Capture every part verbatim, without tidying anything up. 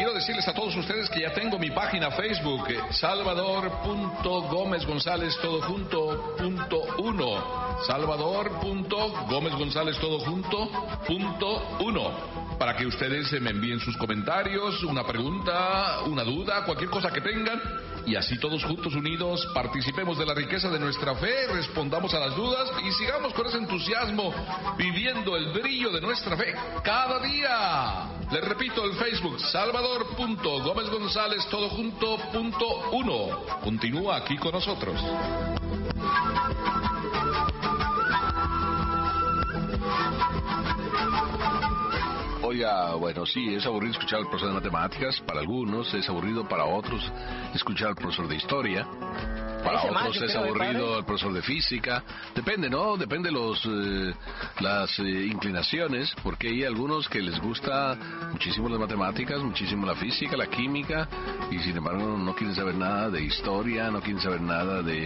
quiero decirles a todos ustedes que ya tengo mi página Facebook, eh, salvador punto gómez gonzález todo junto punto uno, salvador punto gómez gonzález todo junto punto uno, para que ustedes me envíen sus comentarios, una pregunta, una duda, cualquier cosa que tengan, y así todos juntos unidos participemos de la riqueza de nuestra fe, respondamos a las dudas y sigamos con ese entusiasmo viviendo el brillo de nuestra fe cada día. Les repito, el Facebook, salvador punto gómez gonzález todo junto punto uno. Continúa aquí con nosotros. Oiga, bueno, sí, es aburrido escuchar al profesor de matemáticas, para algunos, es aburrido para otros escuchar al profesor de historia, para Ese otros más, yo es creo, aburrido el profesor de física, depende, ¿no? Depende los eh, las eh, inclinaciones, porque hay algunos que les gusta muchísimo las matemáticas, muchísimo la física, la química, y sin embargo no quieren saber nada de historia, no quieren saber nada de,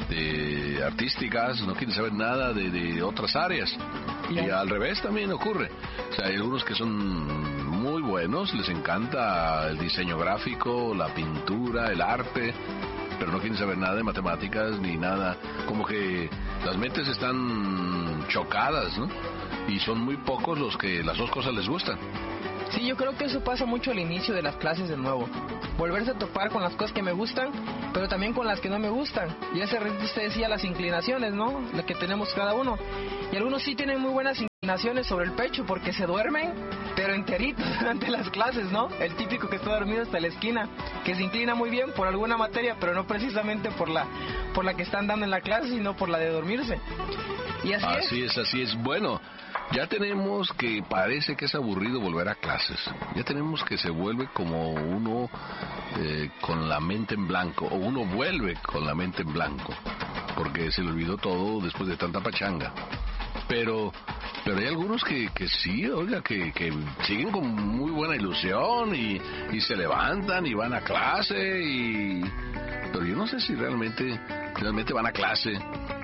de artísticas, no quieren saber nada de, de otras áreas. Y al revés también ocurre. O sea, hay algunos que son muy buenos, les encanta el diseño gráfico, la pintura, el arte, pero no quieren saber nada de matemáticas ni nada. Como que las mentes están chocadas, ¿no? Y son muy pocos los que las dos cosas les gustan. Sí, yo creo que eso pasa mucho al inicio de las clases de nuevo. Volverse a topar con las cosas que me gustan, pero también con las que no me gustan. Y hace rato usted decía las inclinaciones, ¿no? Las que tenemos cada uno. Y algunos sí tienen muy buenas inclinaciones sobre el pecho porque se duermen, pero enteritos durante las clases, ¿no? El típico que está dormido hasta la esquina, que se inclina muy bien por alguna materia, pero no precisamente por la, por la que están dando en la clase, sino por la de dormirse. Y así, así es. es, así es. Bueno, ya tenemos que parece que es aburrido volver a clases. Ya tenemos que se vuelve como uno eh, con la mente en blanco, o uno vuelve con la mente en blanco, porque se le olvidó todo después de tanta pachanga. Pero pero hay algunos que, que sí, oiga, que, que siguen con muy buena ilusión y, y se levantan y van a clase, y pero yo no sé si realmente realmente van a clase.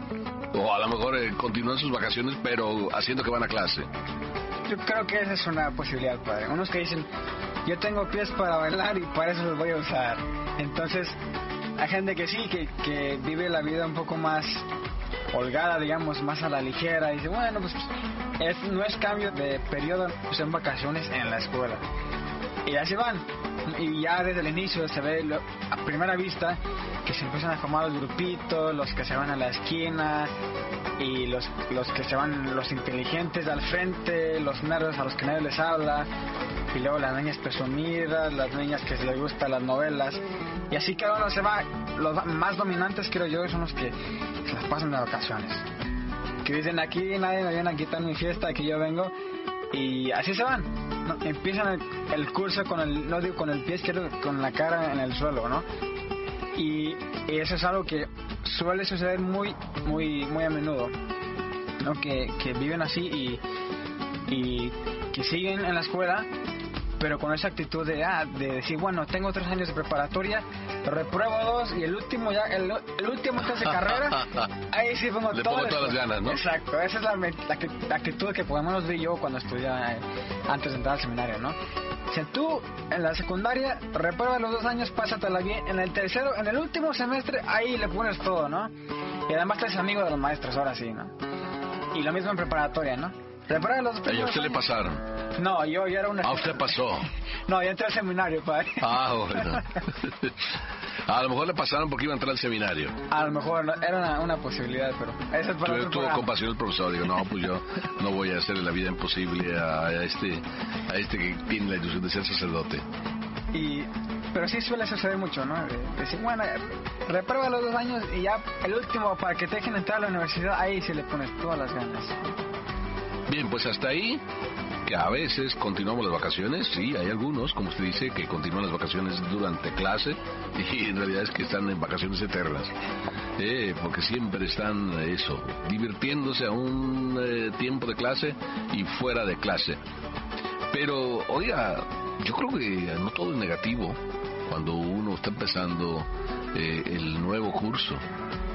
O a lo mejor eh, continúan sus vacaciones, pero haciendo que van a clase. Yo creo que esa es una posibilidad, padre. Unos que dicen, yo tengo pies para bailar y para eso los voy a usar. Entonces, hay gente que sí, que, que vive la vida un poco más holgada, digamos, más a la ligera. Y dice, bueno, pues es, no es cambio de periodo, son vacaciones en la escuela. Y así van. Y ya desde el inicio se ve lo, a primera vista que se empiezan a formar los grupitos, los que se van a la esquina y los, los que se van, los inteligentes al frente, los nerds a los que nadie les habla, y luego las niñas presumidas, las niñas que les gustan las novelas, y así cada uno se va. Los más dominantes, creo yo, son los que se las pasan de vacaciones, que dicen, aquí nadie me viene a quitar mi fiesta, aquí yo vengo, y así se van, ¿no? Empiezan el, el curso con el, no digo con el pie izquierdo, con la cara en el suelo, ¿no? Y, y eso es algo que suele suceder muy muy muy a menudo, ¿no? Que, que viven así y, y que siguen en la escuela, pero con esa actitud de, ah, de decir, bueno, tengo tres años de preparatoria, repruebo dos y el último ya, el, el último test de carrera, ahí sí pongo, Le todo pongo todas las ganas, ¿no? Exacto, esa es la, la, la actitud que por lo menos vi yo cuando estudiaba eh, antes de entrar al seminario, ¿no? Si tú en la secundaria repruebas los dos años, pásatela bien. En el tercero, en el último semestre, ahí le pones todo, ¿no? Y además te eres amigo de los maestros, ahora sí, ¿no? Y lo mismo en preparatoria, ¿no? Repruebas los dos ¿Y a usted le pasaron? No, yo, yo era una... ¿A usted pasó? No, yo entré al seminario, padre. Ah, bueno. A lo mejor le pasaron porque iba a entrar al seminario. A lo mejor no, era una, una posibilidad, pero eso es para Tuve, otro tuvo programa. compasión el profesor, digo, no, pues yo no voy a hacerle la vida imposible a, a este a este que tiene la ilusión de ser sacerdote. Y, pero sí suele suceder mucho, ¿no? De, de decir, bueno, reprueba los dos años y ya el último, para que te dejen entrar a la universidad, ahí sí le pones todas las ganas. Bien, pues hasta ahí, que a veces continuamos las vacaciones, sí, hay algunos, como usted dice, que continúan las vacaciones durante clase y en realidad es que están en vacaciones eternas, eh, porque siempre están, eso, divirtiéndose a un eh, tiempo de clase y fuera de clase. Pero, oiga, yo creo que no todo es negativo cuando uno está empezando eh, el nuevo curso.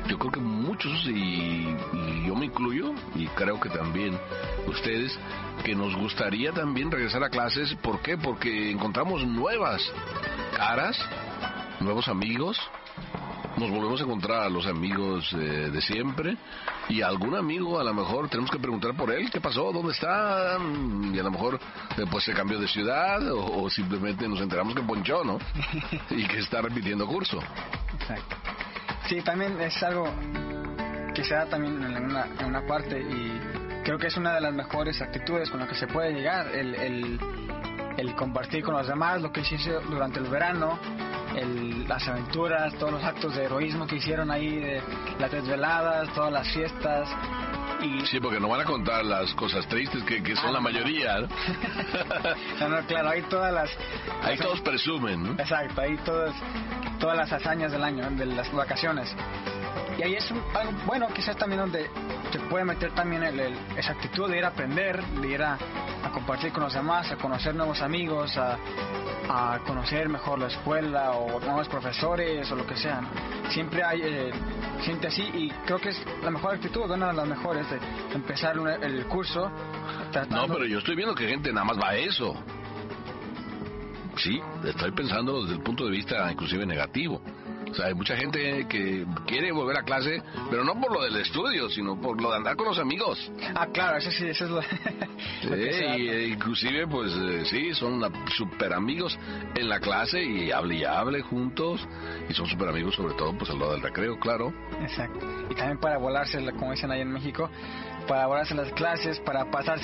yo creo que muchos, y, y yo me incluyo, y creo que también ustedes, que nos gustaría también regresar a clases. ¿Por qué? Porque encontramos nuevas caras, nuevos amigos, nos volvemos a encontrar a los amigos eh, de siempre, y a algún amigo a lo mejor tenemos que preguntar por él, qué pasó, dónde está, y a lo mejor eh, pues se cambió de ciudad, o, o simplemente nos enteramos que ponchó, ¿no? Y que está repitiendo curso. Exacto. Sí, también es algo que se da también en una, en una parte, y creo que es una de las mejores actitudes con las que se puede llegar, el, el, el compartir con los demás lo que hice durante el verano, el, las aventuras, todos los actos de heroísmo que hicieron ahí, de las desveladas, todas las fiestas. Y... Sí, porque no van a contar las cosas tristes que, que son ah, la mayoría, ¿no? no, no, claro, ahí todas las... Ahí todos presumen, ¿no? Exacto, ahí todas, todas las hazañas del año, de las vacaciones. Y ahí es un, algo bueno, quizás también donde se puede meter también el, el, esa actitud de ir a aprender, de ir a, a compartir con los demás, a conocer nuevos amigos, a, a conocer mejor la escuela o nuevos profesores o lo que sea, ¿no? Siempre hay eh, gente así, y creo que es la mejor actitud, una de las mejores, de empezar un, el curso tratando... No, pero yo estoy viendo que gente nada más va a eso. Sí, estoy pensando desde el punto de vista inclusive negativo. O sea, hay mucha gente que quiere volver a clase, pero no por lo del estudio, sino por lo de andar con los amigos. Ah, claro, eso sí, eso es lo... Sí, lo y, eh, inclusive, pues, eh, sí, son una, super amigos en la clase, y hable y hable juntos, y son super amigos sobre todo, pues, al lado del recreo, claro. Exacto. Y también para volarse, como dicen ahí en México, para volarse las clases, para pasarse